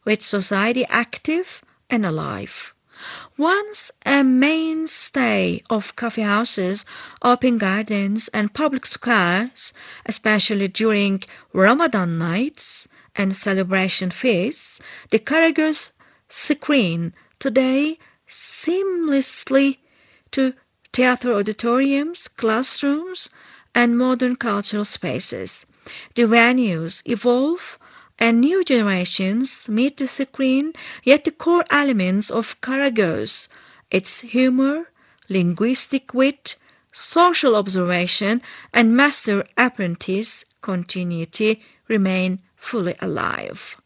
with society active and alive. Once a mainstay of coffee houses, open gardens, and public squares, especially during Ramadan nights and celebration feasts, the Karagöz screen today seamlessly to theater auditoriums, classrooms, and modern cultural spaces. The venues evolve and new generations meet the screen, yet the core elements of Karagöz, its humor, linguistic wit, social observation, and master-apprentice continuity remain fully alive.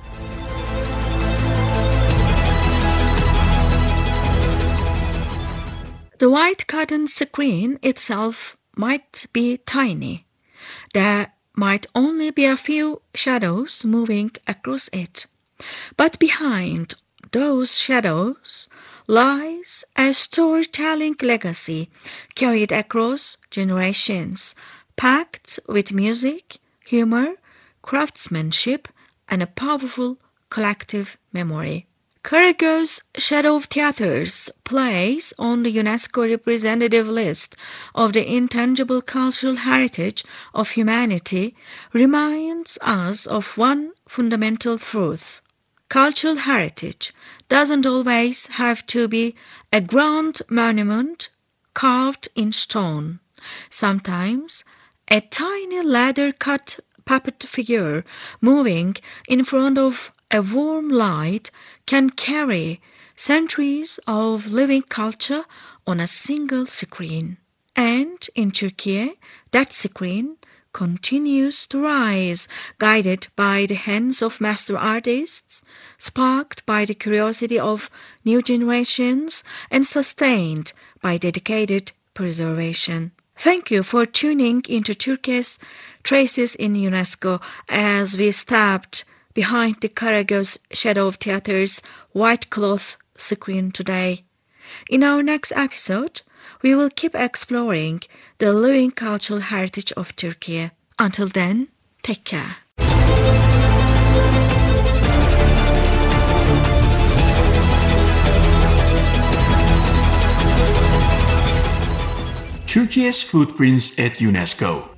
The white cotton screen itself might be tiny. There might only be a few shadows moving across it. But behind those shadows lies a storytelling legacy carried across generations, packed with music, humor, craftsmanship, and a powerful collective memory. Karagöz Shadow Theater's place on the UNESCO representative list of the intangible cultural heritage of humanity reminds us of one fundamental truth. Cultural heritage doesn't always have to be a grand monument carved in stone. Sometimes a tiny leather-cut puppet figure moving in front of a warm light can carry centuries of living culture on a single screen. And in Turkey, that screen continues to rise, guided by the hands of master artists, sparked by the curiosity of new generations, and sustained by dedicated preservation. Thank you for tuning into Turkey's Traces in UNESCO as we stepped behind the Karagöz Shadow Theater's white cloth screen today. In our next episode, we will keep exploring the living cultural heritage of Turkey. Until then, take care. Turkey's footprints at UNESCO.